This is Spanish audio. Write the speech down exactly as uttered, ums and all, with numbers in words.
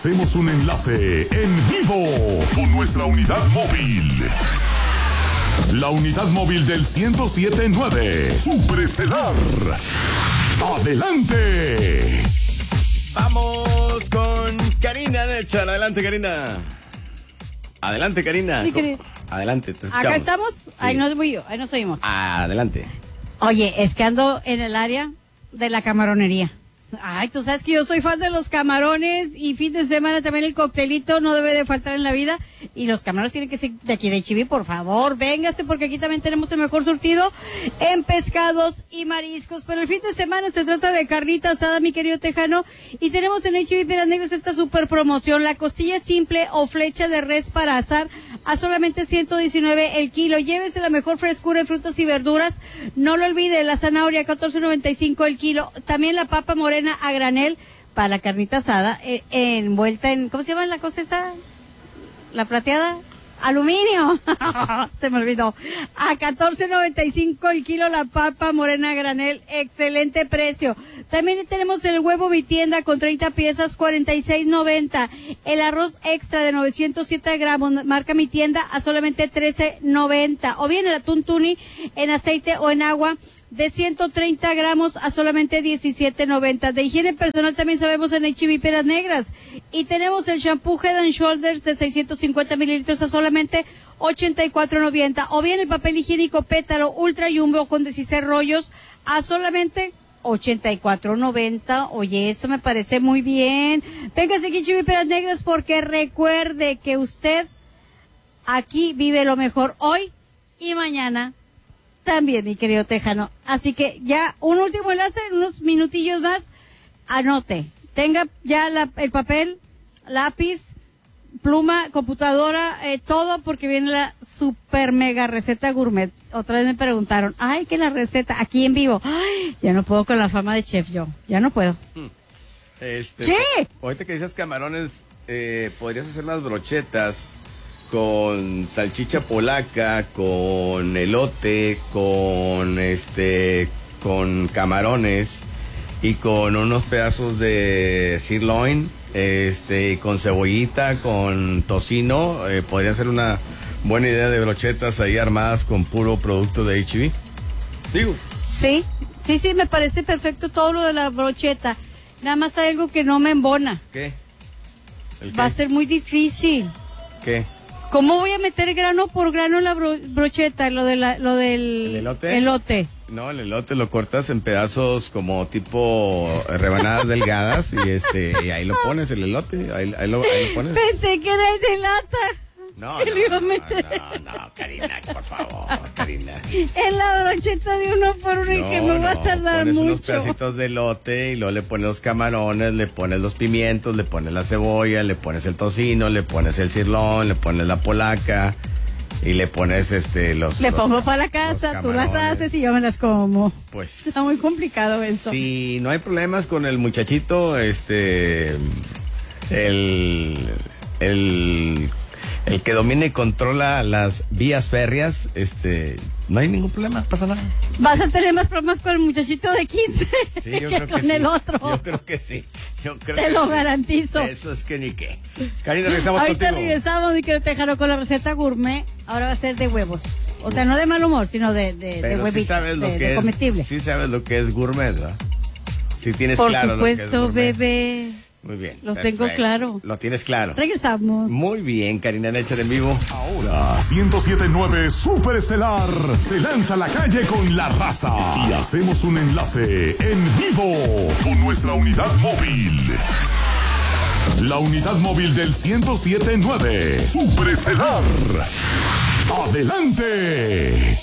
hacemos un enlace en vivo con nuestra unidad móvil. La unidad móvil del ciento siete punto nueve, Superestelar. ¡Adelante! Vamos con Karina Necha. Adelante, Karina. Adelante, Karina. Sí, querido. Adelante, te escuchamos. Acá estamos. Sí. Ahí nos voy yo, ahí nos oímos. Adelante. Oye, es que ando en el área de la camaronería. Ay, tú sabes que yo soy fan de los camarones y fin de semana también el coctelito no debe de faltar en la vida. Y los camarones tienen que ser de aquí de H B, por favor, véngase porque aquí también tenemos el mejor surtido en pescados y mariscos. Pero el fin de semana se trata de carnita asada, mi querido tejano, y tenemos en H B Piedras Negras esta super promoción, la costilla simple o flecha de res para asar a solamente ciento diecinueve el kilo. Llévese la mejor frescura en frutas y verduras. No lo olvide, la zanahoria catorce noventa y cinco el kilo. También la papa morena a granel para la carnita asada, eh, envuelta en, ¿cómo se llama la cosa esa? La plateada, aluminio. Se me olvidó. A catorce noventa y cinco el kilo la papa morena a granel, excelente precio. También tenemos el huevo mi tienda con treinta piezas, cuarenta y seis noventa. El arroz extra de novecientos siete gramos, marca mi tienda, a solamente trece noventa. O bien el atún tuni en aceite o en agua de ciento treinta gramos a solamente diecisiete noventa. De higiene personal también sabemos en H B Piedras Negras. Y tenemos el shampoo Head and Shoulders de seiscientos cincuenta mililitros a solamente ochenta y cuatro noventa. O bien el papel higiénico Pétalo Ultra Jumbo con dieciséis rollos a solamente ochenta y cuatro noventa. Oye, eso me parece muy bien. Véngase aquí H B Piedras Negras porque recuerde que usted aquí vive lo mejor hoy y mañana también, mi querido tejano. Así que ya un último enlace, en unos minutillos más, anote. Tenga ya la, el papel, lápiz, pluma, computadora, eh, todo, porque viene la super mega receta gourmet. Otra vez me preguntaron, ay, que la receta, aquí en vivo. Ay, ya no puedo con la fama de chef yo, ya no puedo. Este, ¿Qué? Ahorita que dices camarones, eh, podrías hacer unas brochetas con salchicha polaca, con elote, con este, con camarones y con unos pedazos de sirloin, este, con cebollita, con tocino. Eh, podría ser una buena idea de brochetas ahí armadas con puro producto de H B. Digo. Sí, sí, sí, me parece perfecto todo lo de la brocheta. Nada más hay algo que no me embona. ¿Qué? ¿El qué? Va a ser muy difícil. ¿Qué? ¿Cómo voy a meter grano por grano en la bro brocheta, lo, de la, lo del ¿El elote? elote? No, el elote lo cortas en pedazos como tipo rebanadas delgadas y este y ahí lo pones, el elote, ahí, ahí, lo, ahí lo pones. Pensé que era de lata. No, que no, lo iba a no, meter. no, no, Karina, por favor, Karina. En la brocheta de uno por uno y No, que me va no, a tardar pones mucho. unos pedacitos de elote y luego le pones los camarones, le pones los pimientos, le pones la cebolla, le pones el tocino, le pones el sirlón, le pones la polaca y le pones este los Le los, pongo para la casa, tú las haces y yo me las como. Pues está muy complicado eso. Si no hay problemas con el muchachito, este el el el que domina y controla las vías férreas, este, no hay ningún problema, pasa nada. Vas a tener más problemas con el muchachito de quince Sí, yo que creo que con sí. el otro. Yo creo que sí. Yo creo Te que lo sí. garantizo. Eso es que ni qué. Karina, regresamos Ahorita contigo. regresamos, mi querido tejano, con la receta gourmet. Ahora va a ser de huevos. O sea, no de mal humor, sino de, de, Pero de huevitos, sí sabes lo de, que de es, comestible. sí sabes lo que es gourmet, ¿verdad? Sí tienes Por claro lo que es supuesto, gourmet. bebé. Muy bien. Lo perfecto. tengo claro. Lo tienes claro. Regresamos. Muy bien, Karina Necha en vivo. Ahora, ciento siete punto nueve Superestelar se lanza a la calle con la raza y hacemos un enlace en vivo con nuestra unidad móvil. La unidad móvil del ciento siete punto nueve Superestelar. ¡Adelante!